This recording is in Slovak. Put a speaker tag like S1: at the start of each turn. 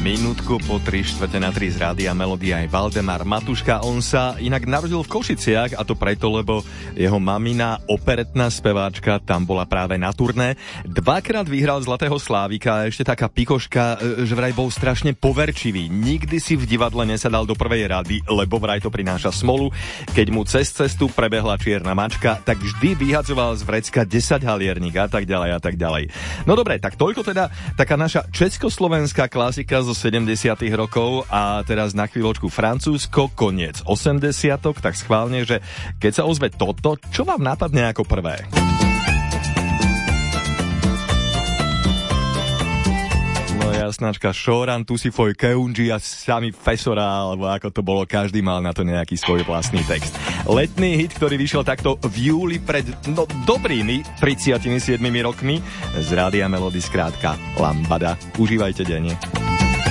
S1: Minútku po 3:4 z Rádia Melódia aj Valdemar Matuška. On sa inak narodil v Košiciach, a to preto, lebo jeho mamina, operetná speváčka, tam bola práve na turné. Dvakrát vyhral Zlatého Slávika a ešte taká pikoška, že vraj bol strašne poverčivý. Nikdy si v divadle nesadal do prvej rady, lebo vraj to prináša smolu. Keď mu cez cestu prebehla čierna mačka, tak vždy vyhadzoval z vrecka 10 halierník a tak ďalej a tak ďalej. No dobre, tak toľko teda taká naša československá klasika zo 70. rokov a teraz na chvíľočku Francúzsko, koniec 80-tok, tak schválne, že keď sa ozve toto, čo vám napadne ako prvé? No jasnačka, Šoran, tu si foj keunji a sami fesora, alebo ako to bolo, každý mal na to nejaký svoj vlastný text. Letný hit, ktorý vyšiel takto v júli pred, dobrými 37 rokmi z Rádia Melody, skrátka Lambada. Užívajte deň.